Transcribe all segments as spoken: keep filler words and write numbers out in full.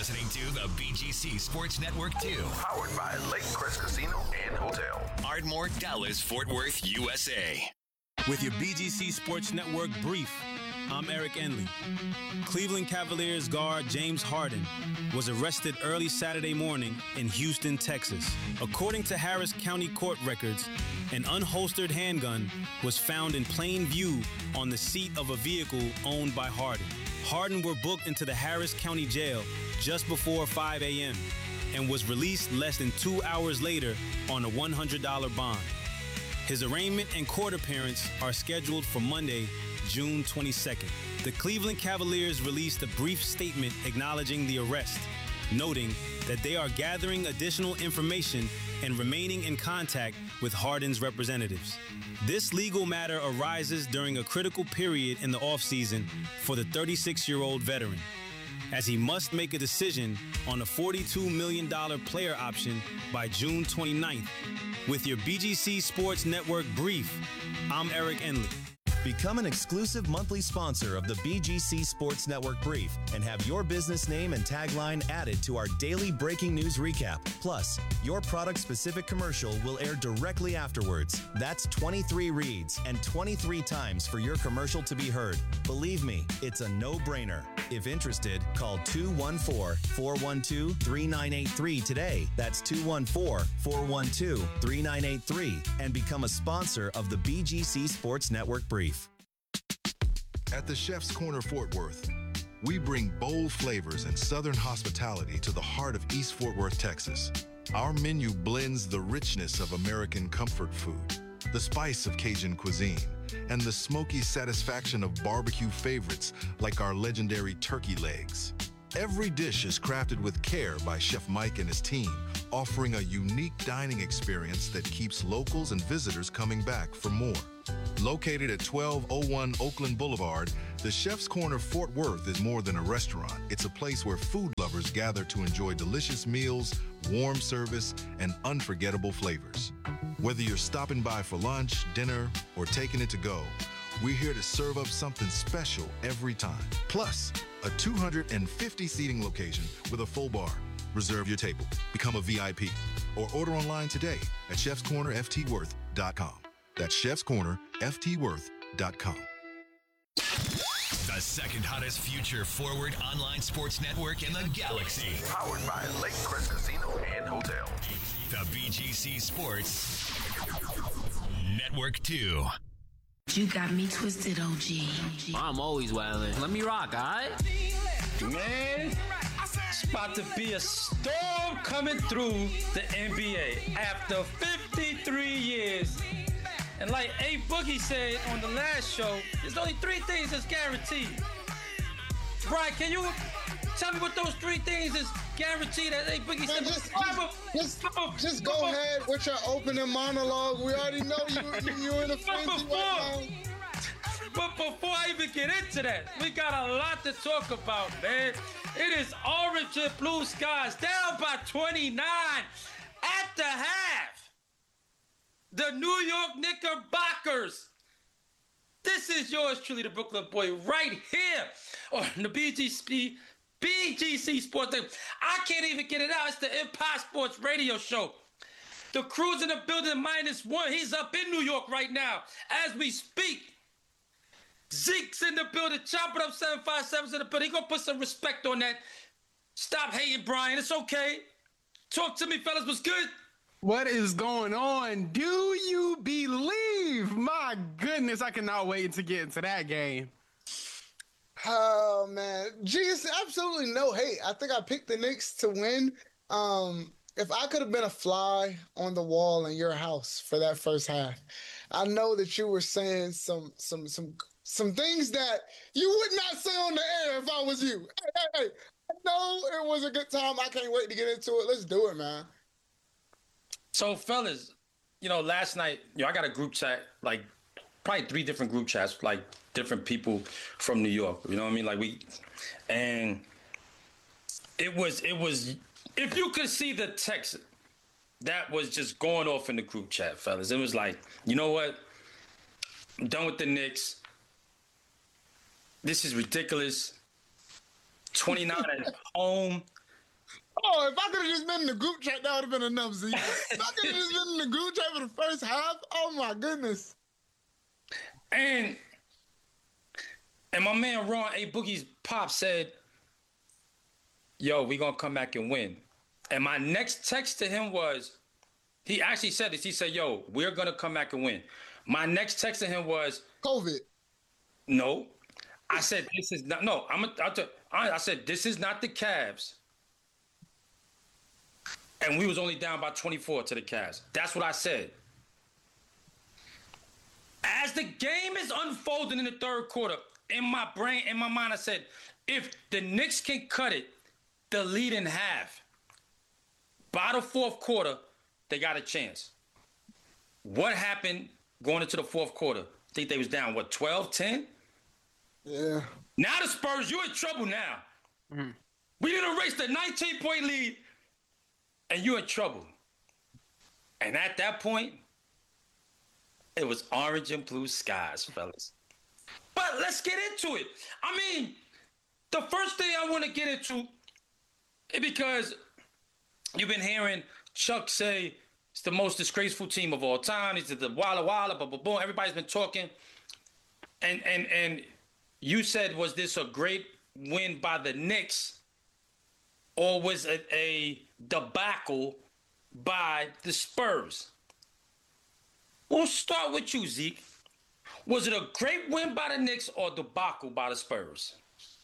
listening to the B G C Sports Network two. Powered by Lake Crest Casino and Hotel. Ardmore, Dallas, Fort Worth, U S A. With your B G C Sports Network brief, I'm Eric Enley. Cleveland Cavaliers guard James Harden was arrested early Saturday morning in Houston, Texas. According to Harris County court records, an unholstered handgun was found in plain view on the seat of a vehicle owned by Harden. Harden were booked into the Harris County Jail just before five a.m. and was released less than two hours later on a one hundred dollars bond. His arraignment and court appearance are scheduled for Monday, June twenty-second. The Cleveland Cavaliers released a brief statement acknowledging the arrest, noting that they are gathering additional information and remaining in contact with Harden's representatives. This legal matter arises during a critical period in the offseason for the thirty-six-year-old veteran, as he must make a decision on a forty-two million dollars player option by June twenty-ninth. With your B G C Sports Network brief, I'm Eric Enley. Become an exclusive monthly sponsor of the B G C Sports Network Brief and have your business name and tagline added to our daily breaking news recap. Plus, your product-specific commercial will air directly afterwards. That's twenty-three reads and twenty-three times for your commercial to be heard. Believe me, it's a no-brainer. If interested, call two one four, four one two, three nine eight three today. That's two one four, four one two, three nine eight three and become a sponsor of the B G C Sports Network Brief. At the Chef's Corner Fort Worth, we bring bold flavors and Southern hospitality to the heart of East Fort Worth, Texas. Our menu blends the richness of American comfort food, the spice of Cajun cuisine, and the smoky satisfaction of barbecue favorites like our legendary turkey legs. Every dish is crafted with care by Chef Mike and his team, offering a unique dining experience that keeps locals and visitors coming back for more. Located at twelve oh one Oakland Boulevard, the Chef's Corner Fort Worth is more than a restaurant. It's a place where food lovers gather to enjoy delicious meals, warm service, and unforgettable flavors. Whether you're stopping by for lunch, dinner, or taking it to go, we're here to serve up something special every time. Plus, a two hundred fifty seating location with a full bar. Reserve your table, become a V I P, or order online today at chefs corner f t worth dot com. That's chefs corner f t worth dot com. The second hottest future forward online sports network in the galaxy. Powered by Lake Crest Casino and Hotel. The B G C Sports Network two. You got me twisted, O G. I'm always wildin'. Let me rock, all right? Man, it's about to be a storm coming through the N B A after fifty-three years. And like A Boogie said on the last show, there's only three things that's guaranteed. Brian, can you tell me what those three things is guaranteed that A Boogie said? Just, just, just, just go ahead with your opening monologue. We already know you, you're in a frenzy right now. But before I even get into that, we got a lot to talk about, man. It is orange and blue skies, down by twenty-nine at the half. The New York Knickerbockers. This is yours truly, the Brooklyn boy, right here on the B G C, B G C Sports. I can't even get it out. It's the Empire Sports Radio Show. The crew's in the building minus one. He's up in New York right now as we speak. Zeke's in the building. Chop it up, seven five seven's in the building. He gonna put some respect on that. Stop hating, Brian. It's okay. Talk to me, fellas. What's good? What is going on? Do you believe? My goodness, I cannot wait to get into that game. Oh, man. Geez, absolutely no hate. I think I picked the Knicks to win. Um, if I could have been a fly on the wall in your house for that first half, I know that you were saying some some some some things that you would not say on the air if I was you. Hey, hey, hey. I know it was a good time. I can't wait to get into it. Let's do it, man. So, fellas, you know, last night, you know, I got a group chat, like probably three different group chats, like different people from New York. You know what I mean? Like we, and it was, it was, if you could see the text that was just going off in the group chat, fellas, it was like, you know what? I'm done with the Knicks. This is ridiculous. twenty-nine at home. Oh, if I could have just been in the group chat, that would have been enough, Z. If I could have just been in the group chat for the first half, oh my goodness. And and my man Ron A. Boogie's pop said, yo, we gonna come back and win. And my next text to him was, he actually said this. He said, yo, we're gonna come back and win. My next text to him was COVID. No. I said, this is not, no, I'm a, I, I said, this is not the Cavs. And we was only down by twenty-four to the Cavs. That's what I said. As the game is unfolding in the third quarter, in my brain, in my mind, I said, if the Knicks can cut it, the lead in half, by the fourth quarter, they got a chance. What happened going into the fourth quarter? I think they was down, what, twelve ten? Yeah. Now the Spurs, you in trouble now. Mm-hmm. We didn't erase the nineteen-point lead, and you in trouble. And at that point, it was orange and blue skies, fellas. But let's get into it. I mean, the first thing I want to get into is because you've been hearing Chuck say it's the most disgraceful team of all time. It's the Walla Walla, blah, blah, blah. Everybody's been talking. And, and, and you said, was this a great win by the Knicks, or was it a debacle by the Spurs? We'll start with you, Zeke. Was it a great win by the Knicks or a debacle by the Spurs?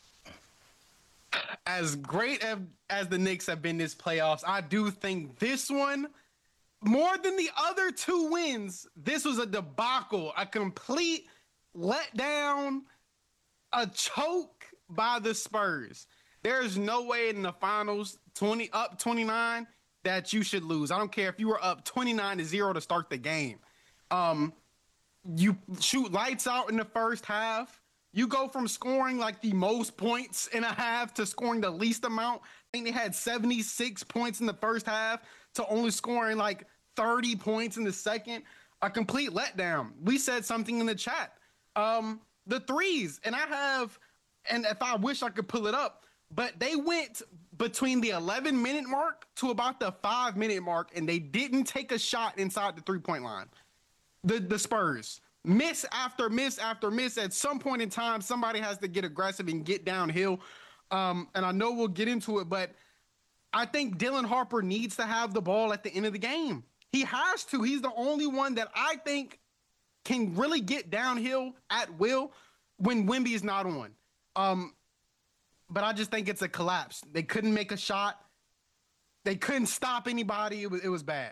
As great as, as the Knicks have been this playoffs, I do think this one, more than the other two wins, this was a debacle, a complete letdown, a choke by the Spurs. There's no way in the finals, twenty up twenty-nine, that you should lose. I don't care if you were up twenty-nine to zero to start the game. Um, you shoot lights out in the first half. You go from scoring like the most points in a half to scoring the least amount. I think they had seventy-six points in the first half to only scoring like thirty points in the second. A complete letdown. We said something in the chat. Um, the threes, and I have, and if I wish I could pull it up, but they went between the eleven minute mark to about the five minute mark, and they didn't take a shot inside the three point line. The the Spurs. Miss after miss after miss. At some point in time, somebody has to get aggressive and get downhill. Um, and I know we'll get into it, but I think Dylan Harper needs to have the ball at the end of the game. He has to. He's the only one that I think can really get downhill at will when Wemby is not on. Um, but I just think it's a collapse. They couldn't make a shot. They couldn't stop anybody. It was, it was bad.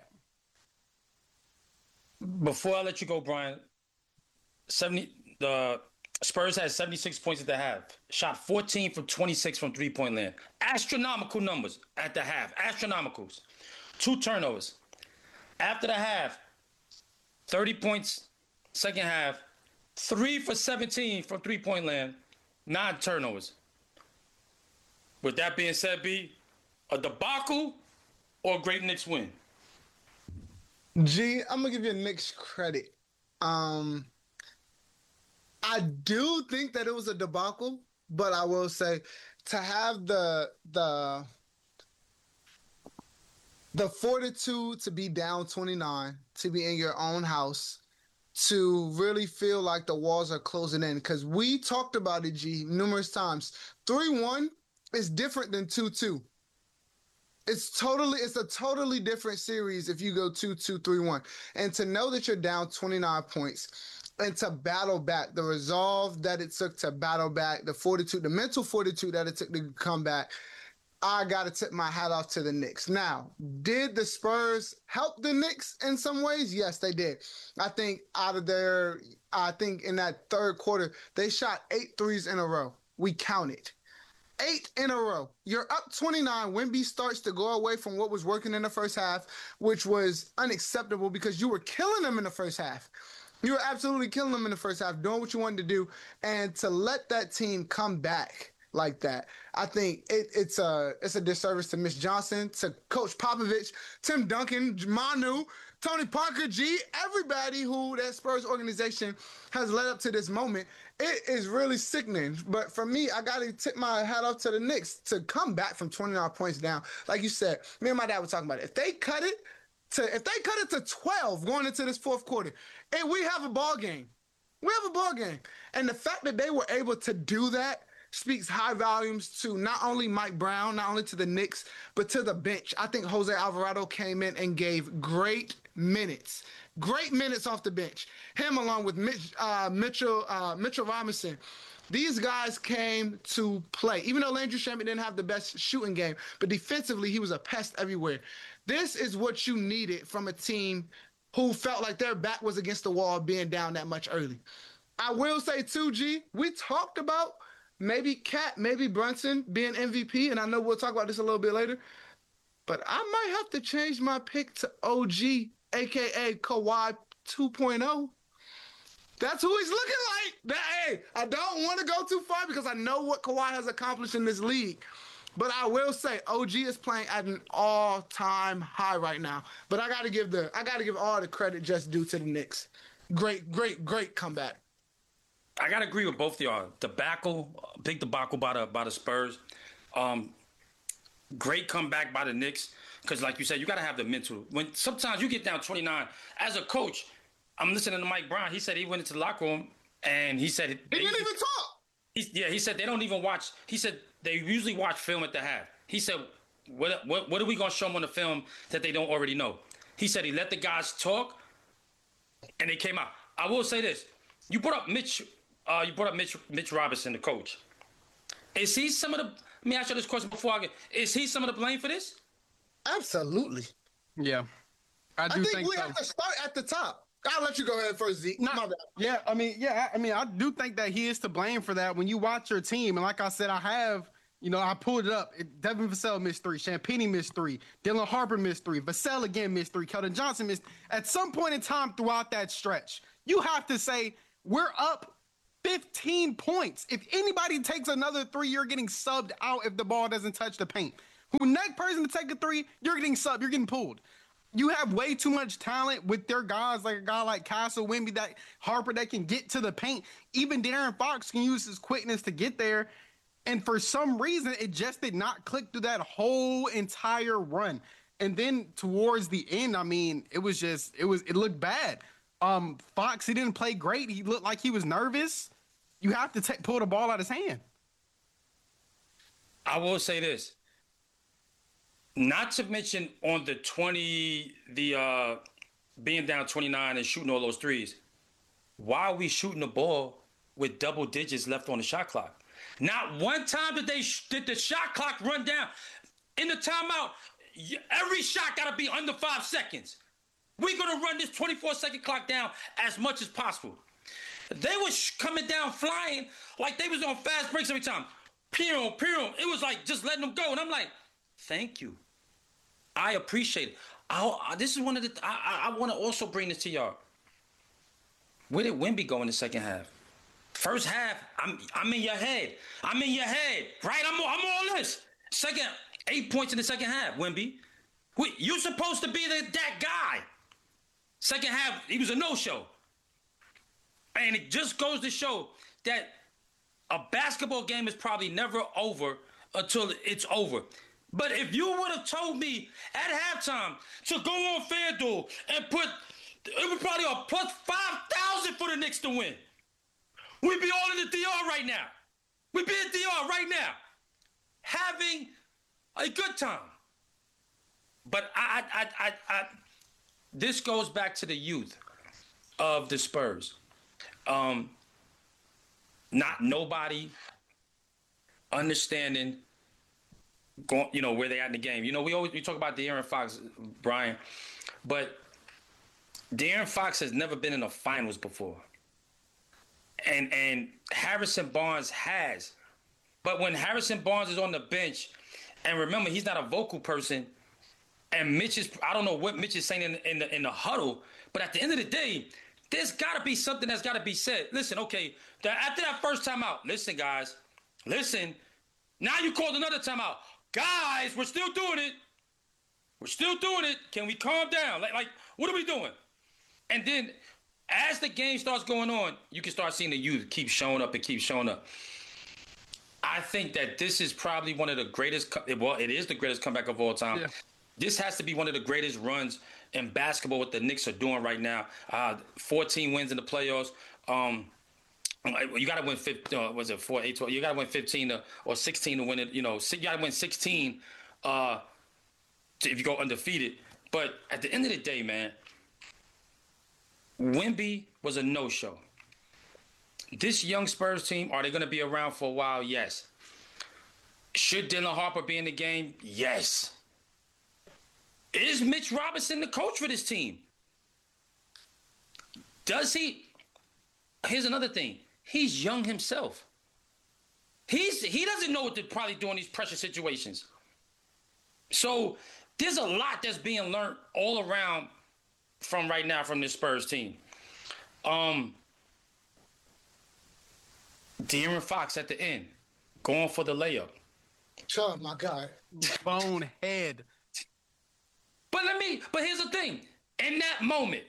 Before I let you go, Brian, seventy the Spurs had seventy-six points at the half. Shot fourteen from twenty-six from three-point land. Astronomical numbers at the half. Astronomicals. Two turnovers. After the half, thirty points, second half, three for seventeen from three-point land, nine turnovers. With that being said, B, a debacle or a great Knicks win? G, I'm going to give you a Knicks credit. Um, I do think that it was a debacle, but I will say to have the the the fortitude to be down twenty-nine, to be in your own house, to really feel like the walls are closing in, because we talked about it, G, numerous times. three one is different than two two. It's totally, it's a totally different series if you go two two, three one. And to know that you're down twenty-nine points and to battle back, the resolve that it took to battle back, the fortitude, the mental fortitude that it took to come back, I got to tip my hat off to the Knicks. Now, did the Spurs help the Knicks in some ways? Yes, they did. I think out of their, I think in that third quarter, they shot eight threes in a row. We counted. Eight in a row. You're up twenty-nine. Wemby starts to go away from what was working in the first half, which was unacceptable because you were killing them in the first half. You were absolutely killing them in the first half, doing what you wanted to do. And to let that team come back like that, I think it, it's a it's a disservice to Miss Johnson, to Coach Popovich, Tim Duncan, Manu, Tony Parker, G, everybody who that Spurs organization has led up to this moment. it is really sickening. But for me, I got to tip my hat off to the Knicks to come back from twenty-nine points down. Like you said, me and my dad were talking about it. If they cut it to, if they cut it to twelve going into this fourth quarter, and we have a ball game, we have a ball game. And the fact that they were able to do that speaks high volumes to not only Mike Brown, not only to the Knicks, but to the bench. I think Jose Alvarado came in and gave great minutes. Great minutes off the bench. Him along with Mitch, uh, Mitchell uh, Mitchell Robinson. These guys came to play. Even though Landry Shamet didn't have the best shooting game, but defensively he was a pest everywhere. This is what you needed from a team who felt like their back was against the wall being down that much early. I will say too, G, we talked about maybe Cat, maybe Brunson being M V P, and I know we'll talk about this a little bit later, but I might have to change my pick to O G, a k a. Kawhi two point oh. That's who he's looking like. That, hey, I don't want to go too far because I know what Kawhi has accomplished in this league. But I will say O G is playing at an all-time high right now. But I gotta give the I gotta give all the credit just due to the Knicks. Great, great, great comeback. I gotta agree with both of y'all. Debacle, big debacle by the by the Spurs. Um, great comeback by the Knicks. Because like you said, you gotta have the mental. When sometimes you get down twenty-nine, as a coach, I'm listening to Mike Brown. He said he went into the locker room and he said he didn't even talk. He, yeah, he said they don't even watch. He said they usually watch film at the half. He said, what what what are we gonna show them on the film that they don't already know? He said he let the guys talk, and they came out. I will say this: you brought up Mitch. Uh, you brought up Mitch, Mitch Robinson, the coach. Is he some of the? Let me ask you this question before I get. Is he some of the blame for this? Absolutely. Yeah, I do I think, think we so. have to start at the top. I'll let you go ahead first, Zeke. No, My bad. yeah, I mean, yeah, I mean, I do think that he is to blame for that. When you watch your team, and like I said, I have, you know, I pulled it up. It, Devin Vassell missed three, Champagnie missed three, Dylan Harper missed three, Vassell again missed three, Keldon Johnson missed. At some point in time throughout that stretch, you have to say we're up fifteen points. If anybody takes another three, you're getting subbed out if the ball doesn't touch the paint. Who next person to take a three, you're getting subbed, you're getting pulled. You have way too much talent with their guys, like a guy like Castle, Wemby, that Harper that can get to the paint. Even De'Aaron Fox can use his quickness to get there. And for some reason, it just did not click through that whole entire run. And then towards the end, I mean, it was just, it was, it looked bad. Um, Fox, he didn't play great. He looked like he was nervous. You have to take, pull the ball out of his hand. I will say this. Not to mention on the twenty, the uh, being down twenty-nine and shooting all those threes. Why are we shooting the ball with double digits left on the shot clock? Not one time did they sh- did the shot clock run down. In the timeout, every shot got to be under five seconds. We're going to run this twenty-four second clock down as much as possible. They were sh- coming down flying like they was on fast breaks every time. Pew, pew. It was like just letting them go. And I'm like, thank you. I appreciate it. I, I, this is one of the. I, I, I want to also bring this to y'all. Where did Wemby go in the second half? First half, I'm I'm in your head. I'm in your head, right? I'm I'm all this. Second, eight points in the second half. Wemby, Wait, you're supposed to be the, that guy. Second half, he was a no-show, and it just goes to show that a basketball game is probably never over until it's over. But if you would have told me at halftime to go on FanDuel and put, it would probably a plus five thousand for the Knicks to win. We'd be all in the D R right now. We'd be in D R right now, having a good time. But I, I, I, I, I this goes back to the youth of the Spurs. Um, not nobody understanding, going, you know, where they at in the game. You know, we always we talk about De'Aaron Fox, Brian, but De'Aaron Fox has never been in the finals before, and and Harrison Barnes has. But when Harrison Barnes is on the bench, and remember, he's not a vocal person, and Mitch is, I don't know what Mitch is saying in, in the in the huddle, but at the end of the day, there's got to be something that's got to be said. Listen, okay, the, after that first timeout, listen, guys, listen. Now you called another timeout. Guys, we're still doing it. We're still doing it. Can we calm down? Like, like, what are we doing? And then as the game starts going on, you can start seeing the youth keep showing up and keep showing up. I think that this is probably one of the greatest, well, it is the greatest comeback of all time. Yeah. This has to be one of the greatest runs in basketball what the Knicks are doing right now. Uh, fourteen wins in the playoffs. Um, you got to win fifteen, uh, was it four, eight, twelve? You got to win fifteen to, or sixteen to win it. You know, you got to win sixteen uh, to, if you go undefeated. But at the end of the day, man, Wemby was a no-show. This young Spurs team, are they going to be around for a while? Yes. Should Dylan Harper be in the game? Yes. Is Mitch Robinson the coach for this team? Does he? Here's another thing. He's young himself. He's He doesn't know what to probably do in these pressure situations. So there's a lot that's being learned all around from right now from this Spurs team. Um, De'Aaron Fox at the end, going for the layup. Oh, my God. Bonehead. But let me, but here's the thing. In that moment,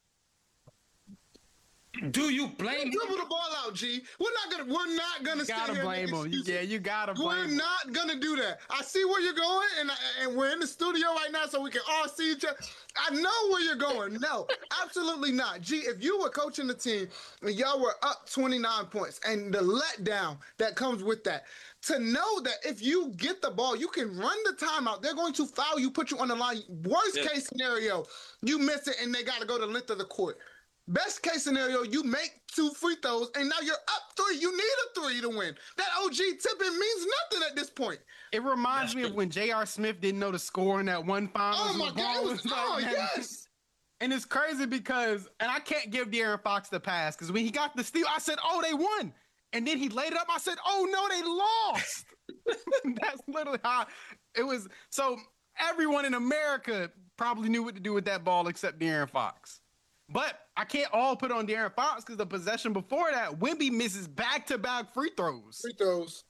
do you blame him? Dribble the ball out, G. We're not gonna. We're not gonna. You gotta blame him. Yeah, you gotta blame him. We're not gonna do that. I see where you're going, and and we're in the studio right now, so we can all see each other. I know where you're going. No, absolutely not. G, if you were coaching the team and y'all were up twenty-nine points, and the letdown that comes with that, to know that if you get the ball, you can run the timeout. They're going to foul you, put you on the line. Worst yeah. case scenario, you miss it, and they got to go the length of the court. Best case scenario, you make two free throws, and now you're up three. You need a three to win. That O G tipping means nothing at this point. It reminds That's me good. of when J R. Smith didn't know the score in that one finals. Oh, my God. It was, oh, yes. And it's crazy because, and I can't give De'Aaron Fox the pass, because when he got the steal, I said, oh, they won. And then he laid it up. I said, oh, no, they lost. That's literally how it was. So everyone in America probably knew what to do with that ball except De'Aaron Fox. But I can't all put on De'Aaron Fox because the possession before that, Wemby misses back-to-back free throws. Free throws.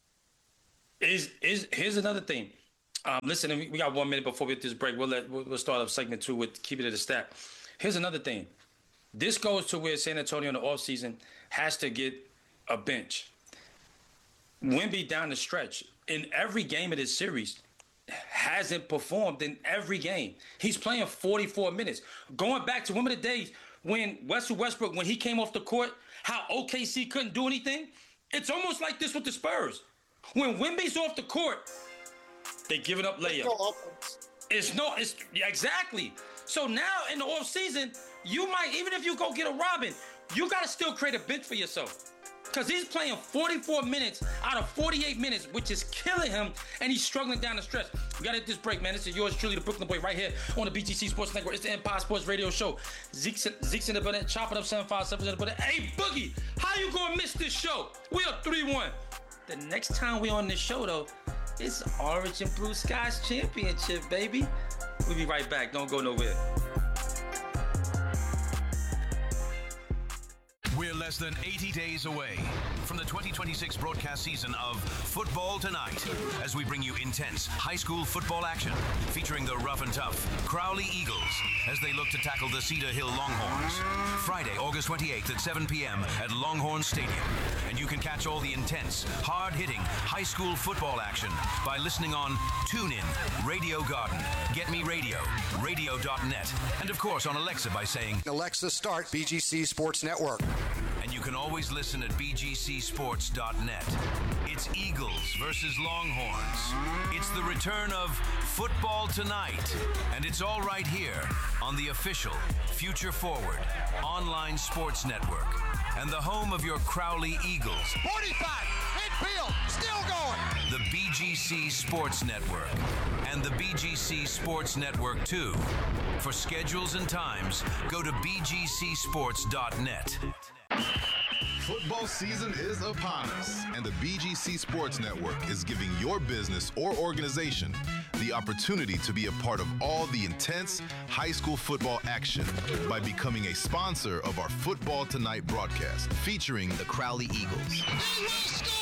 Is is here's another thing. Um, listen, we got one minute before we get this break. We'll let we'll, we'll start up segment two with keep it at a stat. Here's another thing. This goes to where San Antonio in the offseason has to get a bench. Wemby down the stretch in every game of this series hasn't performed in every game. He's playing forty-four minutes. Going back to one of the days when Russell Westbrook, when he came off the court, how O K C couldn't do anything. It's almost like this with the Spurs. When Wemby's off the court, they giving up layups. It's no, it's yeah, exactly. So now in the offseason, you might, even if you go get a Robin, you got to still create a bench for yourself. Because he's playing forty-four minutes out of forty-eight minutes, which is killing him, and he's struggling down the stretch. We got to hit this break, man. This is yours truly, the Brooklyn Boy, right here on the B G C Sports Network. It's the Empire Sports Radio Show. Zeke's, Zeke's in the building, chopping up seven five seven in the building. Hey, Boogie, how you going to miss this show? We up three one. The next time we on this show, though, it's Orange and Blue Skies Championship, baby. We'll be right back. Don't go nowhere. We're less than eighty days away from the twenty twenty-six broadcast season of Football Tonight as we bring you intense high school football action featuring the rough and tough Crowley Eagles as they look to tackle the Cedar Hill Longhorns. Friday, August twenty-eighth at seven p.m. at Longhorn Stadium. And you can catch all the intense, hard-hitting high school football action by listening on TuneIn, Radio Garden, Get Me Radio, radio dot net, and of course on Alexa by saying, Alexa, start B G C Sports Network. And you can always listen at B G C sports dot net. It's Eagles versus Longhorns. It's the return of Football Tonight. And it's all right here on the official Future Forward online sports network and the home of your Crowley Eagles. forty-five, midfield, still going. The B G C Sports Network and the B G C Sports Network two. For schedules and times, go to B G C sports dot net. Football season is upon us, and the B G C Sports Network is giving your business or organization the opportunity to be a part of all the intense high school football action by becoming a sponsor of our Football Tonight broadcast featuring the Crowley Eagles.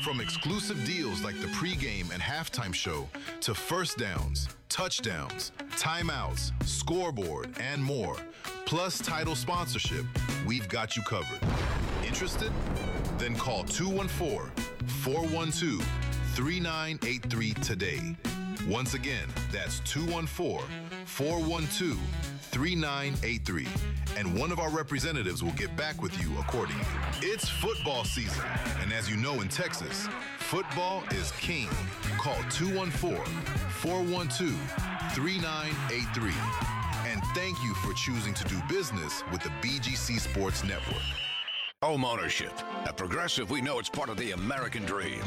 From exclusive deals like the pregame and halftime show to first downs, touchdowns, timeouts, scoreboard, and more, plus title sponsorship, we've got you covered. Interested? Then call two one four, four one two, three nine eight three today. Once again, that's two one four, four one two, three nine eight three, and one of our representatives will get back with you accordingly. It's football season, and as you know in Texas, football is king. Call two one four, four one two, three nine eight three. And thank you for choosing to do business with the B G C Sports Network. Home ownership. At Progressive, we know it's part of the American dream.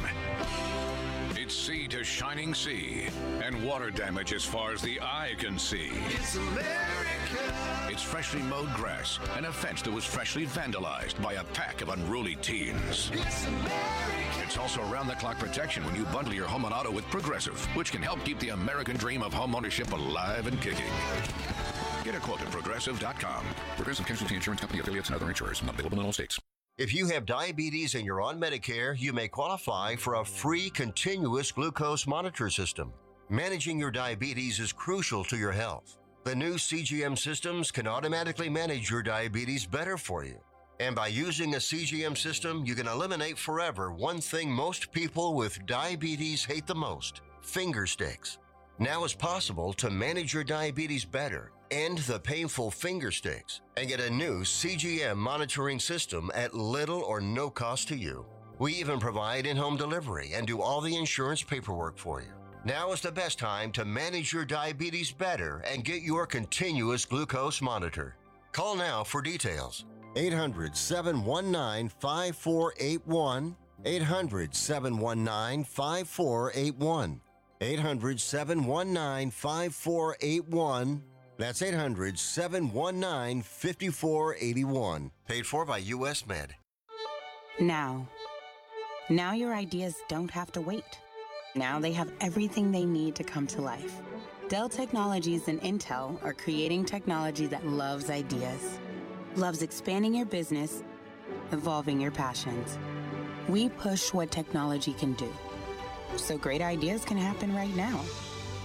It's sea to shining sea, and water damage as far as the eye can see. It's America. It's freshly mowed grass and a fence that was freshly vandalized by a pack of unruly teens. It's America. It's also round-the-clock protection when you bundle your home and auto with Progressive, which can help keep the American dream of home ownership alive and kicking. Get a quote at Progressive dot com. Progressive Casualty Insurance Company affiliates and other insurers. Not available in all states. If you have diabetes and you're on Medicare, you may qualify for a free continuous glucose monitor system. Managing your diabetes is crucial to your health. The new C G M systems can automatically manage your diabetes better for you. And by using a C G M system, you can eliminate forever one thing most people with diabetes hate the most: finger sticks. Now it's possible to manage your diabetes better, end the painful finger sticks, and get a new C G M monitoring system at little or no cost to you. We even provide in-home delivery and do all the insurance paperwork for you. Now is the best time to manage your diabetes better and get your continuous glucose monitor. Call now for details. eight hundred, seven one nine, five four eight one. eight hundred, seven one nine, five four eight one. eight hundred, seven one nine, five four eight one. That's eight hundred, seven one nine, five four eight one. Paid for by U S Med. Now. Now your ideas don't have to wait. Now they have everything they need to come to life. Dell Technologies and Intel are creating technology that loves ideas, loves expanding your business, evolving your passions. We push what technology can do, so great ideas can happen right now.